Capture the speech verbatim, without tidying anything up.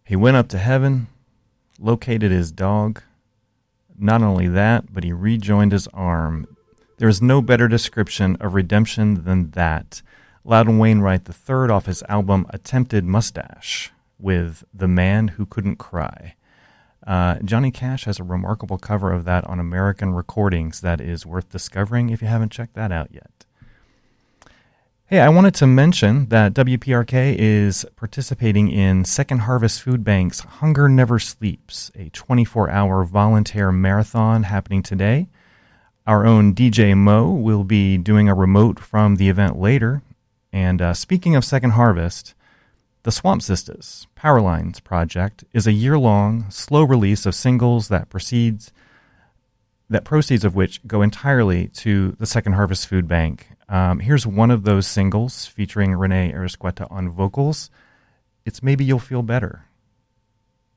He went up to heaven, located his dog. Not only that, but he rejoined his arm. There is no better description of redemption than that. Loudon Wainwright the third off his album Attempted Mustache with The Man Who Couldn't Cry. Uh, Johnny Cash has a remarkable cover of that on American Recordings that is worth discovering if you haven't checked that out yet. Hey, I wanted to mention that W P R K is participating in Second Harvest Food Bank's Hunger Never Sleeps, a twenty-four hour volunteer marathon happening today. Our own D J Mo will be doing a remote from the event later. And uh, speaking of Second Harvest, the Swamp Sisters Powerlines Project is a year-long, slow release of singles that proceeds, that proceeds of which go entirely to the Second Harvest Food Bank. Um, here's one of those singles featuring Renee Erisqueta on vocals. It's Maybe You'll Feel Better.